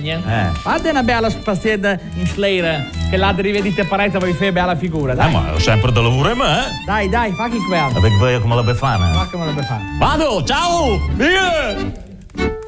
compagna. Fate una bella spazietta in slera, che la rivedete parete per fare bella figura, dai. Ma ho sempre da lavoro, ma Dai, fa chi quella. Perché voi come la befana? Fa come la befana. Vado, ciao! Via!